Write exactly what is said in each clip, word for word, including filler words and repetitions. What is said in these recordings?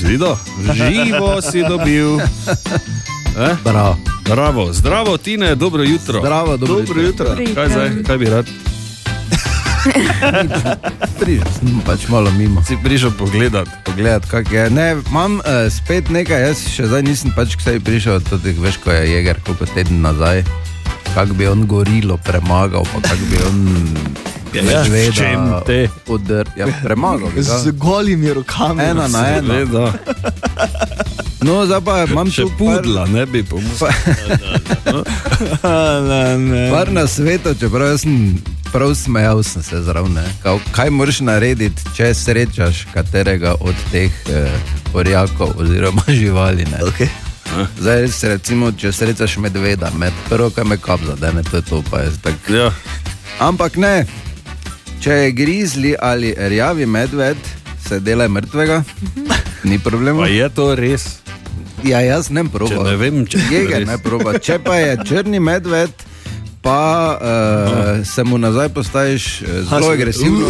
Zvido, živo si dobil. Eh? Bravo. Bravo, zdravo Tine, dobro jutro. Zdravo, dobro, Dobro jutro. Kaj zdaj, kaj bi rad? Prišel sem pač malo mimo. Si prišel pogledat. Pogledat, kak je. Ne, imam uh, spet nekaj, jaz še zdaj nisem pač k sebi prišel, tudi veš, ko je Jeger, koliko teden nazaj, kak bi on gorilo premagal, pa kak bi on Ja, s čim te? Podr, ja, premagal. bi ga. Z golimi rokami. Ena na ena. Seveda. No, zdaj pa imam Še tu pudla, ne bi pomislil. par na svetu, čeprav jaz sem prav smejal sem se zraven. ne. Kao, kaj moraš narediti, če srečaš katerega od teh eh, orjakov oziroma živali? Ne? Okay. Zdaj, se recimo, če srečaš medveda, med prvo, kaj me kap zadene, to je to, pa je tak. Ja. Ampak ne, če je grizli ali rjavi medved, se delaj mrtvega, ni problema. Pa je to res? Ja, jaz ne Če probam. ne vem, če je Jeger res. ne proba. Če pa je črni medved, pa uh, se mu nazaj postaviš uh, zelo agresivno.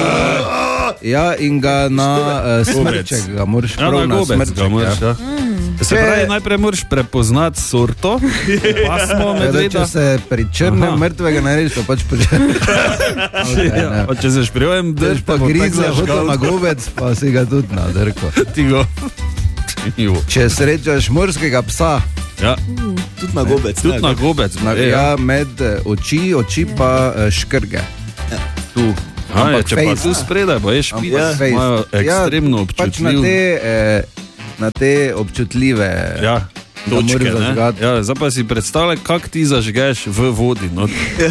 Ja, in ga na uh, smrček ga moraš Ja, prav na na gobec smrček. ga moraš, ja. ja. Se pravi, najprej moraš prepoznati sorto, pasmo Ja, da, če medveda. se pri črnem Aha. mrtvega narediš, pa pač pri črnem. Okay, Ja, ne. pa če se šprijem, Drž pa grizle, hotel na gobec, pa si ga tudi nadrko. Ti go. Jo. Če srečaš morskega psa, Ja, Tudi na gobec. tudi na gobec. na, e, ja, med eh, oči, oči pa eh, škrge. Tu. A, ja, Ampak če pa fejst. tu spredaj boš Ampak špila, fejst. imajo ekstremno Ja, pač na občutljiv. te, eh, na te občutljive Ja, da točke, moraš ne. zažgati. Ja, zdaj pa si predstavljaj, kak ti zažgeš v vodi. No.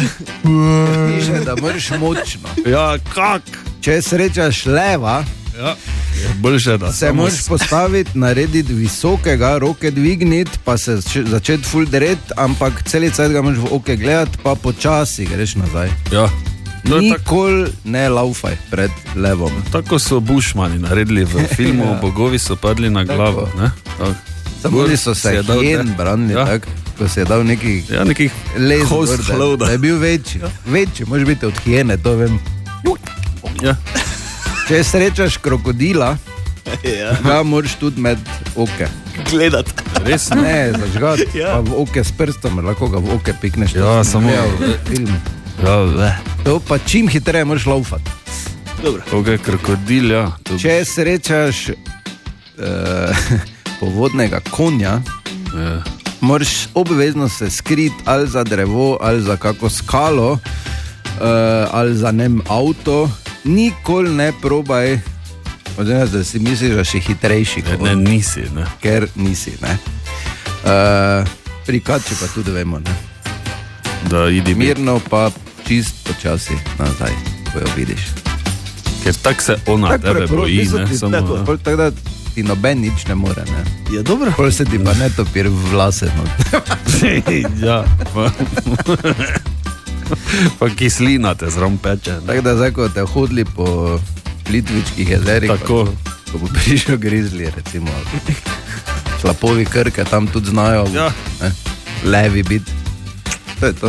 Piše, da moraš močno. Ja, kak? Če srečaš leva, Ja, je boljše, da se samo moraš postaviti, narediti visokega, roke dvigniti, pa se zač- začeti ful dret, ampak celice ga moraš v oke gledati, pa počasi greš nazaj. Ja. To je tako, Nikoli ne laufaj pred levom. tako so bušmani naredili v filmu, Ja. bogovi so padli na glavo. Ne? Tako. Samo Gor oni so si se je dal hien te- branili, Ja. tak, ko se je dal neki Ja, nekih les host gor, da- hlauda. da je bil večji. Večji, može biti od hijene, to vem. Ja. Če srečaš krokodila, Ja. ga moraš tudi med oke. Gledat. Res? Ne, zažgati, Ja. pa v oke s prstom, lahko ga v oke pikneš. to Ja, sem samo- gledal v filmu. Ja, le. To pa čim hitreje moraš laufati. Dobro. Koga je krokodil, ja. To... Če srečaš uh, povodnega konja, Ja. moraš obvezno se skriti ali za drevo, ali za kako skalo, uh, ali za nem avto. Nikoli ne probaj, oziroma da si misliš, da si hitrejši, Ne, kot ne, nisi. Ne. ker nisi. Ne? Uh, pri kači pa tudi vemo, ne? Da idi mir. Mirno pa čist počasi nazaj, ko jo vidiš. Ker tak se ona Tako tebe prepro- boji. niso Ne, ti- samo, tako, pol tako da ti noben nič ne more. Ne? Ja, dobro. Pol se ti pa ne topir v vlase. No. ja. Pa, pa kislina te zrom peče. Ne. Tako da zdaj, ko te hodili po Plitvičkih jezerih, pa Tako. ko bo prišel grizli, recimo, slapovi Krke, tam tudi znajo, Ja. ne, levi biti. To je to.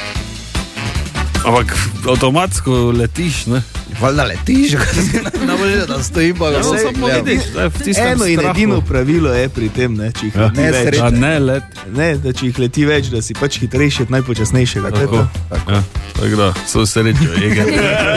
Ampak avtomatsko letiš, ne? Valjda letiš, ne bože, da stoji pa ga Ja, vse samo gledam. vidiš, da je v tistem Eno in strahu. edino pravilo je pri tem, ne, če jih Ja. leti Ne, več. sreča. Da ne let. Ne, da če jih leti več, da si pač hitrejši od najpočasnejšega. To je to. Tako. Ja. Tako da, so srečo, Jeger.